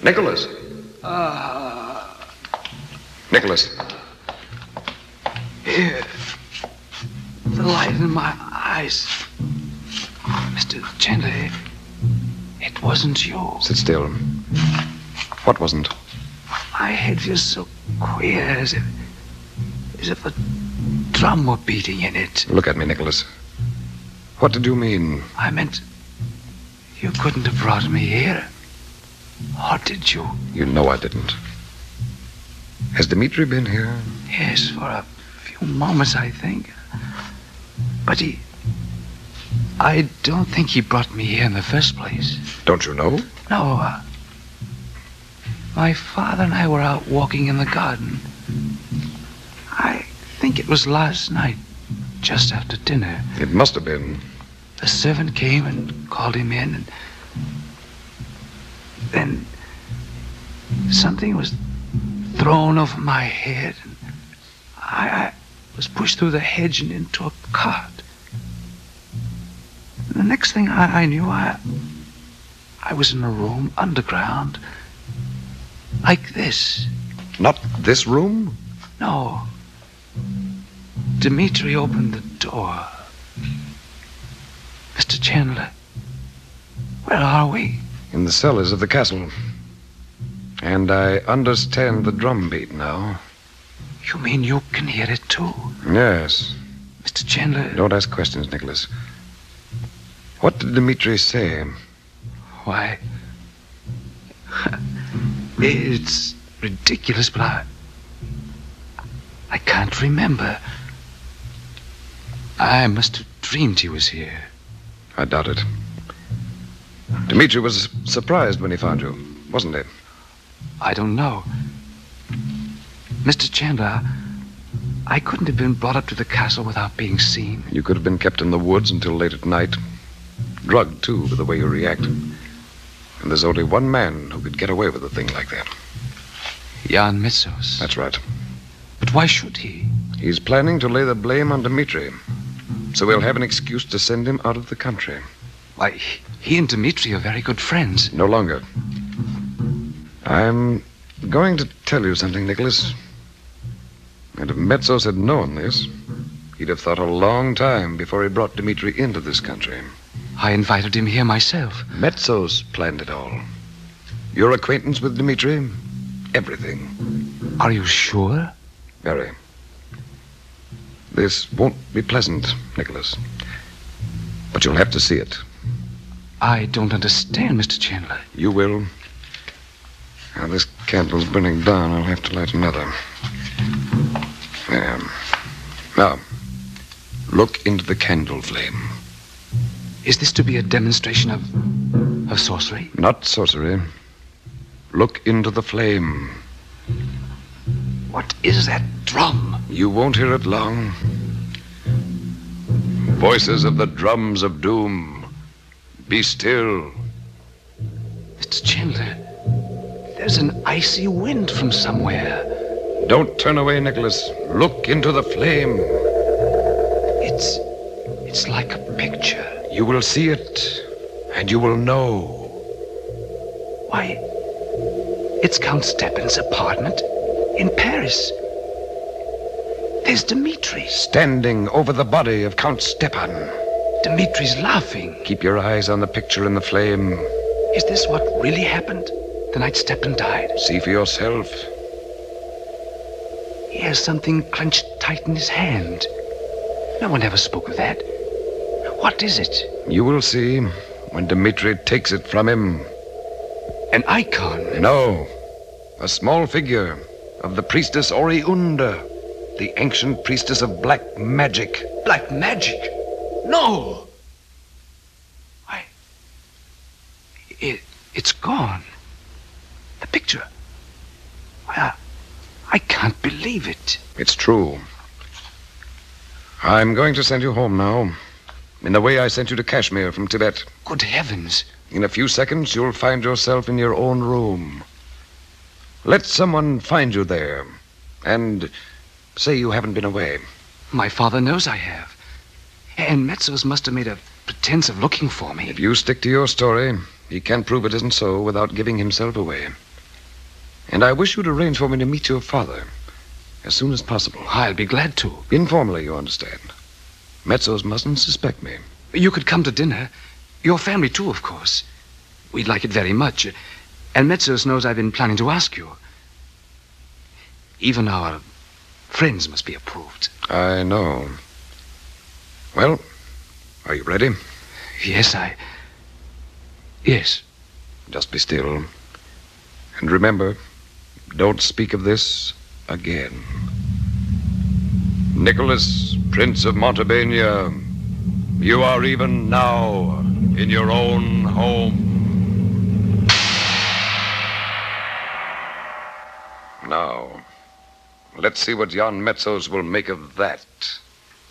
Nicholas. Nicholas. Here. The light in my eyes. Mr. Chandler, it wasn't you. Sit still. What wasn't? My head feels so queer, as if a drum were beating in it. Look at me, Nicholas. What did you mean? I meant you couldn't have brought me here. Or did you? You know I didn't. Has Dmitri been here? Yes, for a few moments, I think. But I don't think he brought me here in the first place. Don't you know? No, my father and I were out walking in the garden. I think it was last night, just after dinner. It must have been. The servant came and called him in, and then something was thrown over my head, and I was pushed through the hedge and into a cart. And the next thing I knew, I was in a room underground, like this. Not this room? No. Dmitri opened the door. Mr. Chandler, where are we? In the cellars of the castle. And I understand the drum beat now. You mean you can hear it too? Yes. Mr. Chandler... Don't ask questions, Nicholas. What did Dmitri say? Why... It's ridiculous, but I can't remember. I must have dreamed he was here. I doubt it. Dmitri was surprised when he found you, wasn't he? I don't know. Mr. Chandler, I couldn't have been brought up to the castle without being seen. You could have been kept in the woods until late at night. Drugged, too, with the way you react. And there's only one man who could get away with a thing like that. Jan Metzos. That's right. But why should he? He's planning to lay the blame on Dmitri. So we'll have an excuse to send him out of the country. Why, he and Dmitri are very good friends. No longer. I'm going to tell you something, Nicholas. And if Metzos had known this, he'd have thought a long time before he brought Dmitri into this country. I invited him here myself. Metzos planned it all. Your acquaintance with Dmitri, everything. Are you sure? Very. This won't be pleasant, Nicholas. But you'll have to see it. I don't understand, Mr. Chandler. You will. Now, this candle's burning down. I'll have to light another. There. Now, look into the candle flame. Is this to be a demonstration of sorcery? Not sorcery. Look into the flame. What is that drum? You won't hear it long. Voices of the drums of doom. Be still. Mr. Chandler, there's an icy wind from somewhere. Don't turn away, Nicholas. Look into the flame. It's like a picture. You will see it, and you will know. Why, it's Count Stepan's apartment in Paris. There's Dmitri. Standing over the body of Count Stepan. Dmitri's laughing. Keep your eyes on the picture in the flame. Is this what really happened the night Stepan died? See for yourself. He has something clenched tight in his hand. No one ever spoke of that. What is it? You will see when Dmitri takes it from him. An icon? No. A small figure of the priestess Oriunda, the ancient priestess of black magic. Black magic? No! Why, it's gone. The picture. Why, I can't believe it. It's true. I'm going to send you home now, in the way I sent you to Kashmir from Tibet. Good heavens. In a few seconds, you'll find yourself in your own room. Let someone find you there, and say you haven't been away. My father knows I have. And Metzos must have made a pretense of looking for me. If you stick to your story, he can't prove it isn't so without giving himself away. And I wish you'd arrange for me to meet your father as soon as possible. I'll be glad to. Informally, you understand. Metzos mustn't suspect me. You could come to dinner. Your family, too, of course. We'd like it very much. And Metzos knows I've been planning to ask you. Even our friends must be approved. I know. Well, are you ready? Yes. Yes. Just be still. And remember, don't speak of this again. Nicholas, Prince of Montebaina, you are even now in your own home. Now, let's see what Jan Metzos will make of that.